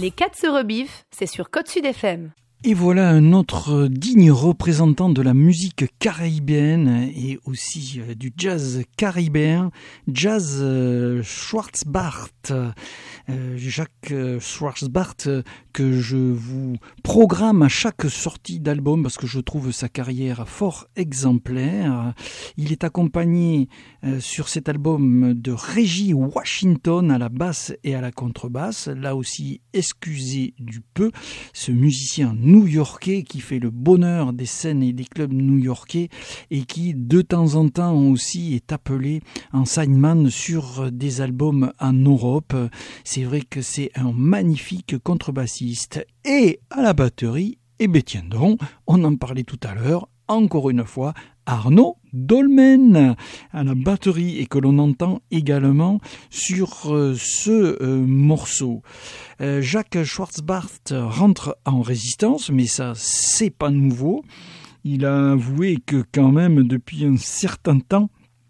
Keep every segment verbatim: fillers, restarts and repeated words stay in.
Les quatre se rebiffent, c'est sur Côte Sud F M. Et voilà un autre digne représentant de la musique caribéenne et aussi euh, du jazz caribéen, Jazz euh, Schwartzbart. Euh, Jacques euh, Schwartzbart euh, que je vous programme à chaque sortie d'album parce que je trouve sa carrière fort exemplaire. Il est accompagné euh, sur cet album de Reggie Washington à la basse et à la contrebasse. Là aussi, excusez du peu, ce musicien new-yorkais qui fait le bonheur des scènes et des clubs new-yorkais et qui de temps en temps aussi est appelé en sideman sur des albums en Europe. C'est vrai que c'est un magnifique contrebassiste. Et à la batterie, eh bien tiens donc, on en parlait tout à l'heure, encore une fois, Arnaud Dolmen à la batterie et que l'on entend également sur euh, ce euh, morceau. Euh, Jacques Schwartzbart rentre en résistance, mais ça c'est pas nouveau. Il a avoué que quand même depuis un certain temps,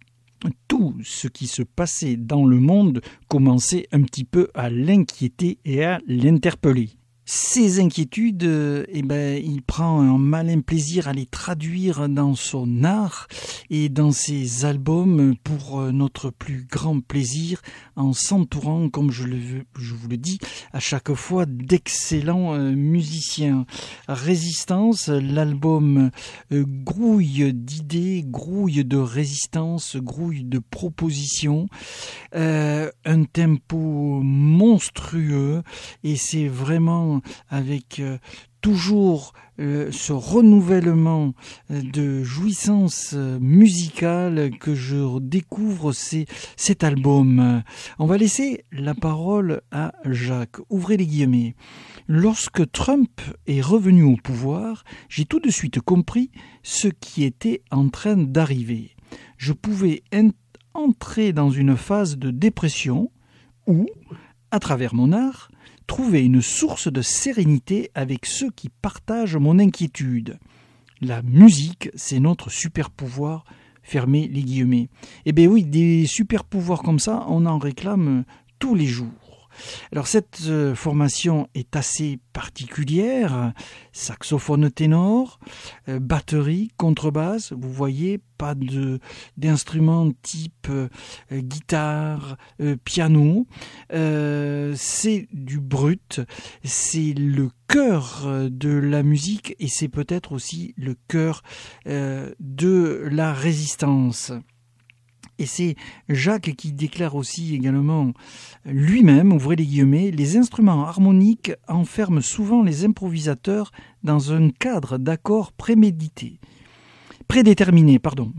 tout ce qui se passait dans le monde commençait un petit peu à l'inquiéter et à l'interpeller. Ces inquiétudes, euh, eh ben, il prend un malin plaisir à les traduire dans son art et dans ses albums pour notre plus grand plaisir, en s'entourant, comme je, le, je vous le dis, à chaque fois d'excellents euh, musiciens. Résistance, l'album euh, grouille d'idées, grouille de résistance, grouille de propositions, euh, un tempo monstrueux et c'est vraiment avec euh, toujours euh, ce renouvellement de jouissance musicale que je découvre ces, cet album. On va laisser la parole à Jacques. Ouvrez les guillemets. Lorsque Trump est revenu au pouvoir, j'ai tout de suite compris ce qui était en train d'arriver. Je pouvais ent- entrer dans une phase de dépression où, à travers mon art, trouver une source de sérénité avec ceux qui partagent mon inquiétude. La musique, c'est notre super pouvoir, fermez les guillemets. Eh bien oui, des super pouvoirs comme ça, on en réclame tous les jours. Alors cette euh, formation est assez particulière, saxophone ténor, euh, batterie, contrebasse, vous voyez, pas de, d'instruments type euh, guitare, euh, piano, euh, c'est du brut, c'est le cœur de la musique et c'est peut-être aussi le cœur euh, de la résistance. Et c'est Jacques qui déclare aussi également lui-même, ouvrez les guillemets, les instruments harmoniques enferment souvent les improvisateurs dans un cadre d'accords prémédités, prédéterminés, pardon.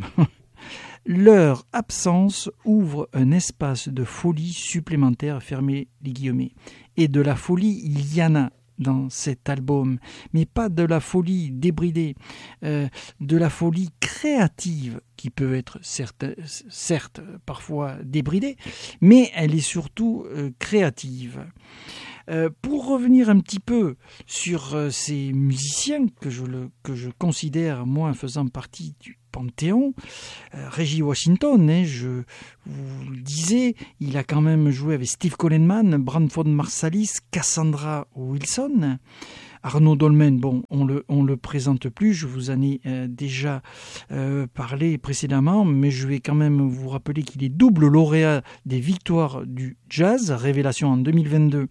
Leur absence ouvre un espace de folie supplémentaire, fermez les guillemets. Et de la folie, il y en a dans cet album, mais pas de la folie débridée, euh, de la folie créative qui peut être certes, certes parfois débridée, mais elle est surtout euh, créative. Euh, pour revenir un petit peu sur euh, ces musiciens que je, le, que je considère, moi, faisant partie du Panthéon, euh, Reggie Washington, hein, je vous le disais, il a quand même joué avec Steve Coleman, Branford Marsalis, Cassandra Wilson. Arnaud Dolmen, bon, on le, on le présente plus, je vous en ai euh, déjà euh, parlé précédemment, mais je vais quand même vous rappeler qu'il est double lauréat des victoires du jazz, révélation en deux mille vingt-deux,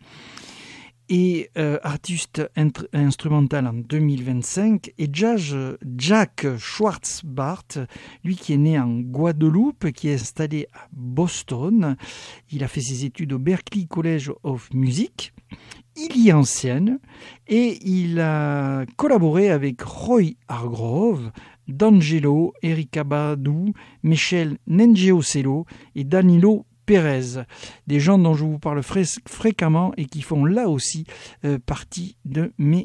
et euh, artiste int- instrumental en deux mille vingt-cinq, et Jazz, Jack Schwartzbart, lui qui est né en Guadeloupe, qui est installé à Boston. Il a fait ses études au Berklee College of Music. Il y enseigne et il a collaboré avec Roy Hargrove, D'Angelo, Erykah Badu, Michel Njegosello et Danilo Pérez, des gens dont je vous parle fré- fréquemment et qui font là aussi euh, partie de mes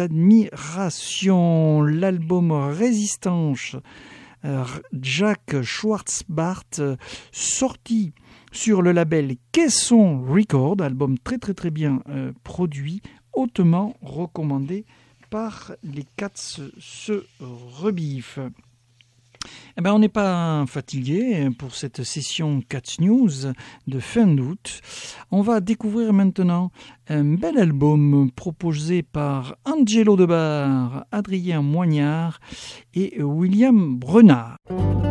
admirations. L'album Résistance, euh, Jack Schwartzbart, euh, sorti sur le label Caisson Record, album très très très bien euh, produit, hautement recommandé par les Cats se rebiffent. Eh ben, on n'est pas fatigué pour cette session Catch News de fin d'août. On va découvrir maintenant un bel album proposé par Angelo Debar, Adrien Moignard et William Brenard.